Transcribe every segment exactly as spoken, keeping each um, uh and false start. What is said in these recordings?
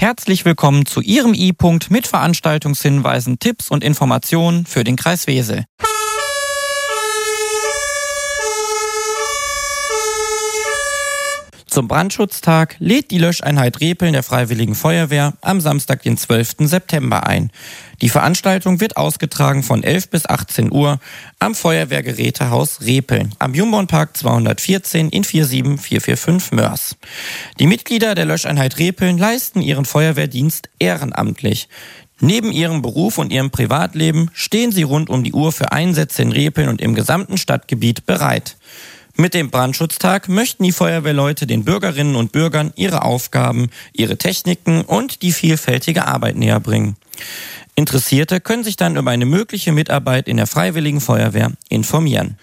Herzlich willkommen zu Ihrem I-Punkt mit Veranstaltungshinweisen, Tipps und Informationen für den Kreis Wesel. Zum Brandschutztag lädt die Löscheinheit Repeln der Freiwilligen Feuerwehr am Samstag, den zwölften September ein. Die Veranstaltung wird ausgetragen von elf bis achtzehn Uhr am Feuerwehrgerätehaus Repeln am Jungbornpark zweihundertvierzehn in vier sieben vier vier fünf Mörs. Die Mitglieder der Löscheinheit Repeln leisten ihren Feuerwehrdienst ehrenamtlich. Neben ihrem Beruf und ihrem Privatleben stehen sie rund um die Uhr für Einsätze in Repeln und im gesamten Stadtgebiet bereit. Mit dem Brandschutztag möchten die Feuerwehrleute den Bürgerinnen und Bürgern ihre Aufgaben, ihre Techniken und die vielfältige Arbeit näher bringen. Interessierte können sich dann über eine mögliche Mitarbeit in der Freiwilligen Feuerwehr informieren.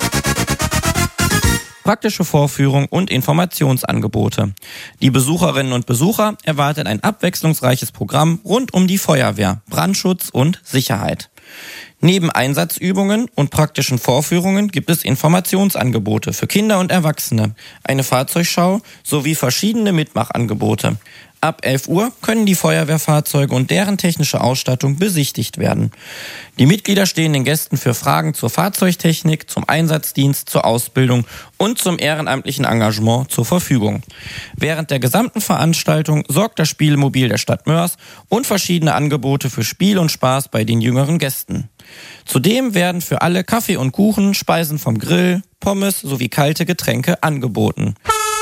Praktische Vorführung und Informationsangebote. Die Besucherinnen und Besucher erwarten ein abwechslungsreiches Programm rund um die Feuerwehr, Brandschutz und Sicherheit. Neben Einsatzübungen und praktischen Vorführungen gibt es Informationsangebote für Kinder und Erwachsene, eine Fahrzeugschau sowie verschiedene Mitmachangebote. Ab elf Uhr können die Feuerwehrfahrzeuge und deren technische Ausstattung besichtigt werden. Die Mitglieder stehen den Gästen für Fragen zur Fahrzeugtechnik, zum Einsatzdienst, zur Ausbildung und zum ehrenamtlichen Engagement zur Verfügung. Während der gesamten Veranstaltung sorgt das Spielmobil der Stadt Mörs und verschiedene Angebote für Spiel und Spaß bei den jüngeren Gästen. Zudem werden für alle Kaffee und Kuchen, Speisen vom Grill, Pommes sowie kalte Getränke angeboten.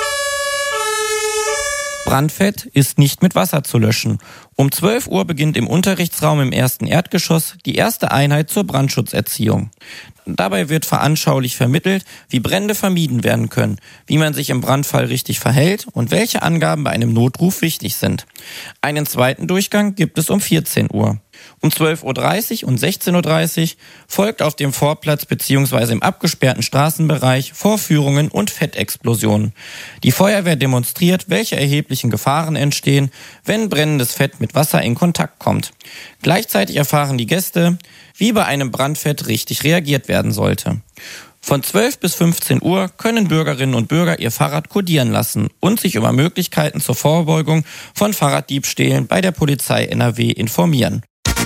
Brandfett ist nicht mit Wasser zu löschen. Um zwölf Uhr beginnt im Unterrichtsraum im ersten Erdgeschoss die erste Einheit zur Brandschutzerziehung. Dabei wird veranschaulich vermittelt, wie Brände vermieden werden können, wie man sich im Brandfall richtig verhält und welche Angaben bei einem Notruf wichtig sind. Einen zweiten Durchgang gibt es um vierzehn Uhr. Um zwölf Uhr dreißig und sechzehn Uhr dreißig folgt auf dem Vorplatz bzw. im abgesperrten Straßenbereich Vorführungen und Fettexplosionen. Die Feuerwehr demonstriert, welche erheblichen Gefahren entstehen, wenn brennendes Fett mit Wasser in Kontakt kommt. Gleichzeitig erfahren die Gäste, wie bei einem Brandfett richtig reagiert werden sollte. Von zwölf bis fünfzehn Uhr können Bürgerinnen und Bürger ihr Fahrrad kodieren lassen und sich über Möglichkeiten zur Vorbeugung von Fahrraddiebstählen bei der Polizei N R W informieren.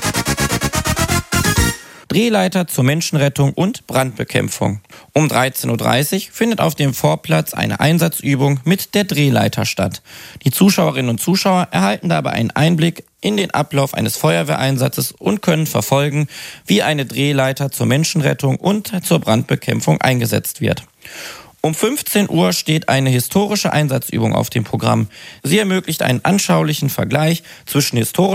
Drehleiter zur Menschenrettung und Brandbekämpfung. Um dreizehn Uhr dreißig findet auf dem Vorplatz eine Einsatzübung mit der Drehleiter statt. Die Zuschauerinnen und Zuschauer erhalten dabei einen Einblick in den Ablauf eines Feuerwehreinsatzes und können verfolgen, wie eine Drehleiter zur Menschenrettung und zur Brandbekämpfung eingesetzt wird. Um fünfzehn Uhr steht eine historische Einsatzübung auf dem Programm. Sie ermöglicht einen anschaulichen Vergleich zwischen historischen